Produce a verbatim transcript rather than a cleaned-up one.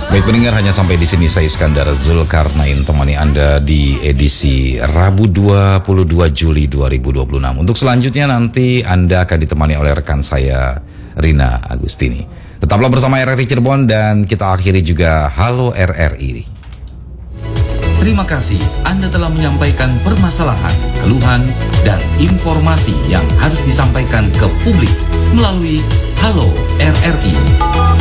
Baik pendengar, hanya sampai di sini saya Iskandar Zulkarnain temani Anda di edisi Rabu dua puluh dua Juli dua ribu dua puluh enam. Untuk selanjutnya nanti Anda akan ditemani oleh rekan saya Rina Agustini. Tetaplah bersama R R I Cirebon dan kita akhiri juga Halo R R I. Terima kasih Anda telah menyampaikan permasalahan, keluhan, dan informasi yang harus disampaikan ke publik melalui Halo R R I.